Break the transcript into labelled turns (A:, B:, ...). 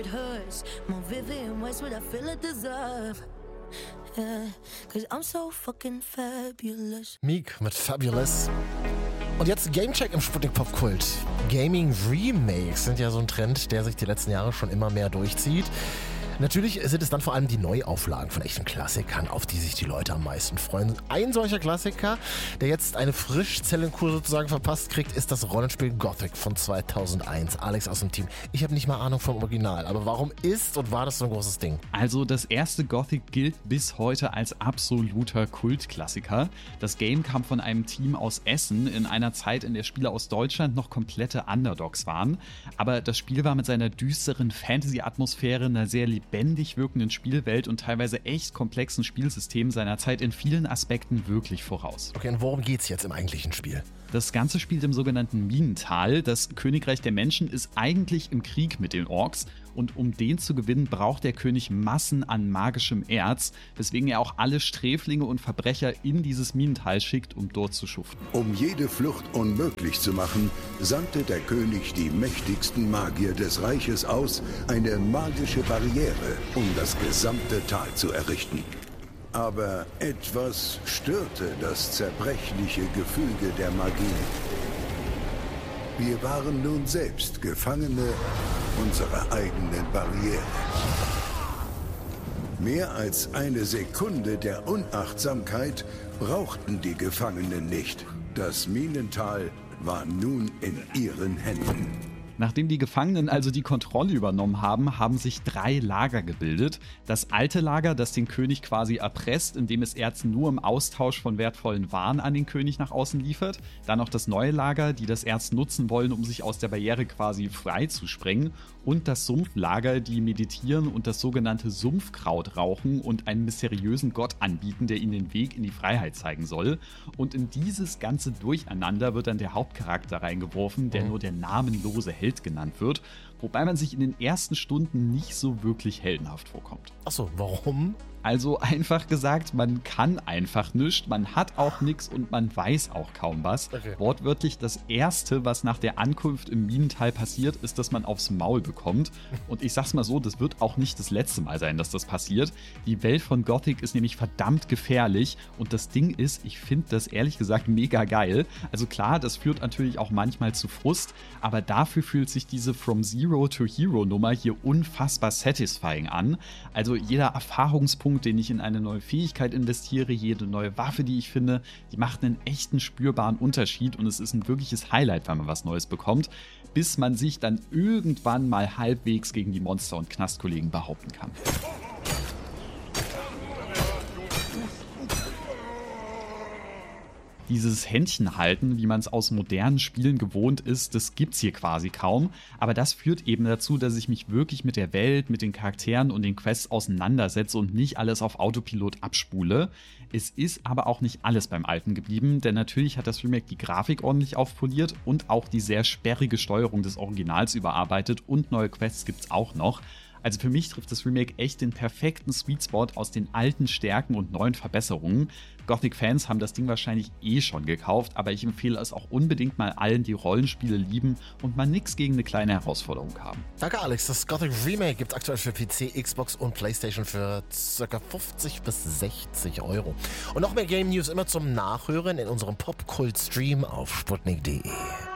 A: It hurts more vivid in ways what I feel I deserve. Yeah, 'cause I'm so fucking fabulous.
B: Meek mit Fabulous. Und jetzt Gamecheck im Sputnik Popkult. Gaming Remakes sind ja so ein Trend, der sich die letzten Jahre schon immer mehr durchzieht. Natürlich sind es dann vor allem die Neuauflagen von echten Klassikern, auf die sich die Leute am meisten freuen. Ein solcher Klassiker, der jetzt eine Frischzellenkur sozusagen verpasst kriegt, ist das Rollenspiel Gothic von 2001. Alex aus dem Team. Ich habe nicht mal Ahnung vom Original, aber warum ist und war das so ein großes Ding?
C: Also das erste Gothic gilt bis heute als absoluter Kultklassiker. Das Game kam von einem Team aus Essen in einer Zeit, in der Spieler aus Deutschland noch komplette Underdogs waren. Aber das Spiel war mit seiner düsteren Fantasy-Atmosphäre, einer sehr lebendig wirkenden Spielwelt und teilweise echt komplexen Spielsystemen seiner Zeit in vielen Aspekten wirklich voraus.
B: Okay, und worum geht's jetzt im eigentlichen Spiel?
C: Das Ganze spielt im sogenannten Minental. Das Königreich der Menschen ist eigentlich im Krieg mit den Orks und um den zu gewinnen, braucht der König Massen an magischem Erz, weswegen er auch alle Sträflinge und Verbrecher in dieses Minental schickt, um dort zu schuften.
D: Um jede Flucht unmöglich zu machen, sandte der König die mächtigsten Magier des Reiches aus, eine magische Barriere, um das gesamte Tal zu errichten. Aber etwas störte das zerbrechliche Gefüge der Magie. Wir waren nun selbst Gefangene unserer eigenen Barriere. Mehr als eine Sekunde der Unachtsamkeit brauchten die Gefangenen nicht. Das Minental war nun in ihren Händen.
C: Nachdem die Gefangenen also die Kontrolle übernommen haben, haben sich 3 Lager gebildet. Das alte Lager, das den König quasi erpresst, indem es Erz nur im Austausch von wertvollen Waren an den König nach außen liefert. Dann noch das neue Lager, die das Erz nutzen wollen, um sich aus der Barriere quasi frei zu sprengen. Und das Sumpflager, die meditieren und das sogenannte Sumpfkraut rauchen und einen mysteriösen Gott anbieten, der ihnen den Weg in die Freiheit zeigen soll. Und in dieses ganze Durcheinander wird dann der Hauptcharakter reingeworfen, der nur der namenlose Held genannt wird, wobei man sich in den ersten Stunden nicht so wirklich heldenhaft vorkommt.
B: Achso, warum?
C: Also einfach gesagt, man kann einfach nichts, man hat auch nichts und man weiß auch kaum was.
B: Okay.
C: Wortwörtlich das Erste, was nach der Ankunft im Minental passiert, ist, dass man aufs Maul bekommt. Und ich sag's mal so, das wird auch nicht das letzte Mal sein, dass das passiert. Die Welt von Gothic ist nämlich verdammt gefährlich und das Ding ist, ich finde das ehrlich gesagt mega geil. Also klar, das führt natürlich auch manchmal zu Frust, aber dafür fühlt sich diese From Zero to Hero Nummer hier unfassbar satisfying an. Also jeder Erfahrungspunkt, den ich in eine neue Fähigkeit investiere, jede neue Waffe, die ich finde, die macht einen echten spürbaren Unterschied und es ist ein wirkliches Highlight, wenn man was Neues bekommt, bis man sich dann irgendwann mal halbwegs gegen die Monster- und Knastkollegen behaupten kann. Dieses Händchenhalten, wie man es aus modernen Spielen gewohnt ist, das gibt's hier quasi kaum. Aber das führt eben dazu, dass ich mich wirklich mit der Welt, mit den Charakteren und den Quests auseinandersetze und nicht alles auf Autopilot abspule. Es ist aber auch nicht alles beim Alten geblieben, denn natürlich hat das Remake die Grafik ordentlich aufpoliert und auch die sehr sperrige Steuerung des Originals überarbeitet und neue Quests gibt's auch noch. Also für mich trifft das Remake echt den perfekten Sweet Spot aus den alten Stärken und neuen Verbesserungen. Gothic-Fans haben das Ding wahrscheinlich schon gekauft, aber ich empfehle es auch unbedingt mal allen, die Rollenspiele lieben und mal nix gegen eine kleine Herausforderung haben.
B: Danke Alex, das Gothic Remake gibt es aktuell für PC, Xbox und Playstation für ca. 50 bis 60 Euro. Und noch mehr Game News immer zum Nachhören in unserem Popkult-Stream auf sputnik.de.